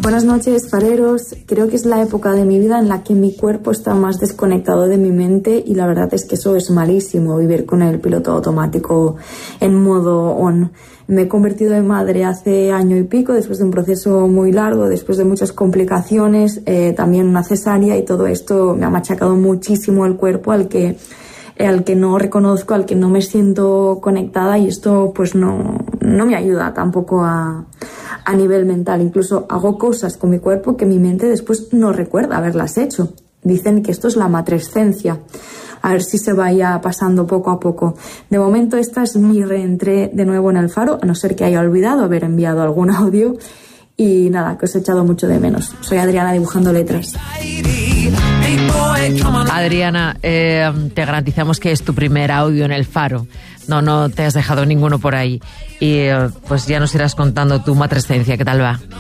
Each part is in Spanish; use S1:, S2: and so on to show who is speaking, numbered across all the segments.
S1: Buenas noches, fareros. Creo que es la época de mi vida en la que mi cuerpo está más desconectado de mi mente y la verdad es que eso es malísimo, vivir con el piloto automático en modo on. Me he convertido en madre hace año y pico, después de un proceso muy largo, después de muchas complicaciones, también una cesárea, y todo esto me ha machacado muchísimo el cuerpo al que no reconozco, al que no me siento conectada, y esto pues no me ayuda tampoco a nivel mental. Incluso hago cosas con mi cuerpo que mi mente después no recuerda haberlas hecho. Dicen que esto es la matrescencia. A ver si se vaya pasando poco a poco. De momento esta es mi reentré de nuevo en El Faro, a no ser que haya olvidado haber enviado algún audio. Y nada, que os he echado mucho de menos. Soy Adriana, dibujando letras.
S2: Adriana, te garantizamos que es tu primer audio en El Faro. No te has dejado ninguno por ahí. Y pues ya nos irás contando tu matrescencia, ¿qué tal va?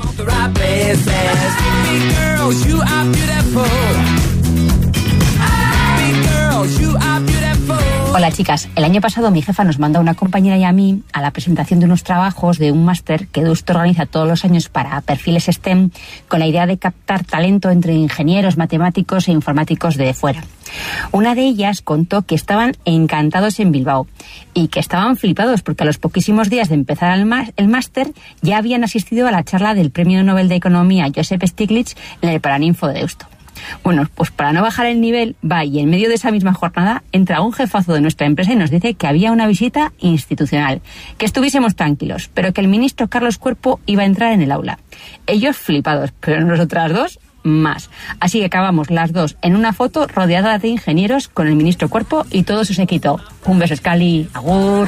S3: Hola chicas, el año pasado mi jefa nos mandó a una compañera y a mí a la presentación de unos trabajos de un máster que Deusto organiza todos los años para perfiles STEM, con la idea de captar talento entre ingenieros, matemáticos e informáticos de fuera. Una de ellas contó que estaban encantados en Bilbao y que estaban flipados porque a los poquísimos días de empezar el máster ya habían asistido a la charla del Premio Nobel de Economía Joseph Stiglitz en el Paraninfo de Deusto. Bueno, pues para no bajar el nivel, va, y en medio de esa misma jornada entra un jefazo de nuestra empresa y nos dice que había una visita institucional, que estuviésemos tranquilos, pero que el ministro Carlos Cuerpo iba a entrar en el aula. Ellos flipados, pero nosotras dos más. Así que acabamos las dos en una foto rodeadas de ingenieros con el ministro Cuerpo y todo su séquito. Un beso, Scali. Agur.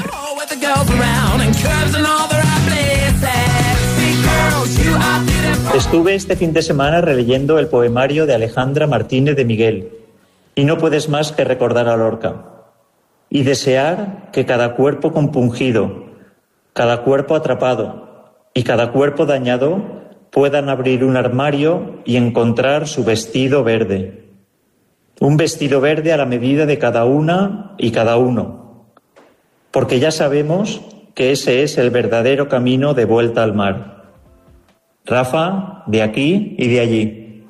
S4: Estuve este fin de semana releyendo el poemario de Alejandra Martínez de Miguel, y no puedes más que recordar a Lorca y desear que cada cuerpo compungido, cada cuerpo atrapado y cada cuerpo dañado puedan abrir un armario y encontrar su vestido verde. Un vestido verde a la medida de cada una y cada uno, porque ya sabemos que ese es el verdadero camino de vuelta al mar. Rafa, de aquí y de allí.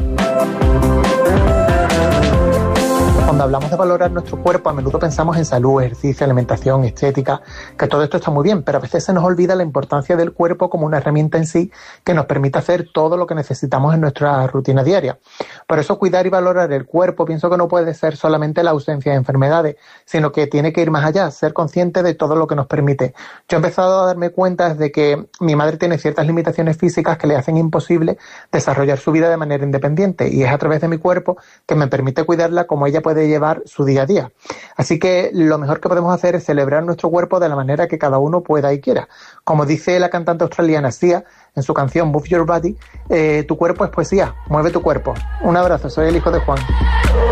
S5: Cuando hablamos de valorar nuestro cuerpo, a menudo pensamos en salud, ejercicio, alimentación, estética, que todo esto está muy bien, pero a veces se nos olvida la importancia del cuerpo como una herramienta en sí que nos permite hacer todo lo que necesitamos en nuestra rutina diaria. Por eso cuidar y valorar el cuerpo pienso que no puede ser solamente la ausencia de enfermedades, sino que tiene que ir más allá, ser consciente de todo lo que nos permite. Yo he empezado a darme cuenta desde que mi madre tiene ciertas limitaciones físicas que le hacen imposible desarrollar su vida de manera independiente, y es a través de mi cuerpo que me permite cuidarla como ella puede llevar su día a día. Así que lo mejor que podemos hacer es celebrar nuestro cuerpo de la manera que cada uno pueda y quiera. Como dice la cantante australiana Sia en su canción Move Your Body, tu cuerpo es poesía, mueve tu cuerpo. Un abrazo, soy el hijo de Juan.